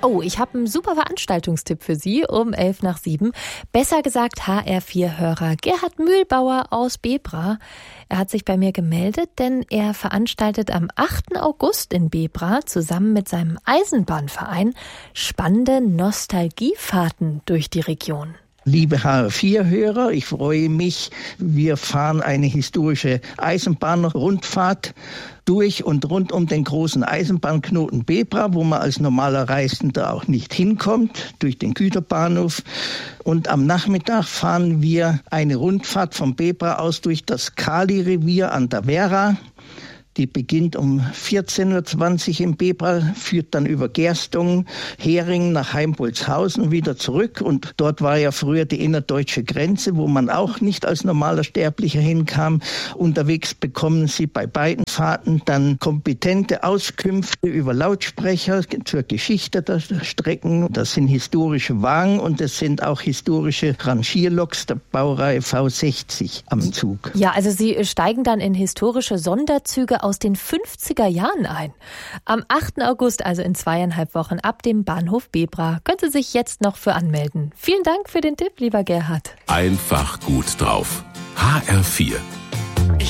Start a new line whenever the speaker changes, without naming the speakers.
Oh, ich habe einen super Veranstaltungstipp für Sie um 6:55. Besser gesagt HR4-Hörer Gerhard Mühlbauer aus Bebra. Er hat sich bei mir gemeldet, denn er veranstaltet am 8. August in Bebra zusammen mit seinem Eisenbahnverein spannende Nostalgiefahrten durch die Region.
Liebe HR4-Hörer, ich freue mich. Wir fahren eine historische Eisenbahnrundfahrt durch und rund um den großen Eisenbahnknoten Bebra, wo man als normaler Reisender auch nicht hinkommt, durch den Güterbahnhof. Und am Nachmittag fahren wir eine Rundfahrt von Bebra aus durch das Kali-Revier an der Werra. Die beginnt um 14:20 Uhr in Bebra, führt dann über Gerstungen, Heringen nach Heimpolzhausen wieder zurück. Und dort war ja früher die innerdeutsche Grenze, wo man auch nicht als normaler Sterblicher hinkam. Unterwegs bekommen Sie bei beiden Fahrten dann kompetente Auskünfte über Lautsprecher zur Geschichte der Strecken. Das sind historische Wagen und es sind auch historische Rangierloks der Baureihe V60 am Zug.
Ja, also Sie steigen dann in historische Sonderzüge aus den 50er Jahren ein. Am 8. August, also in 2,5 Wochen, ab dem Bahnhof Bebra. Können Sie sich jetzt noch für anmelden. Vielen Dank für den Tipp, lieber Gerhard.
Einfach gut drauf. HR4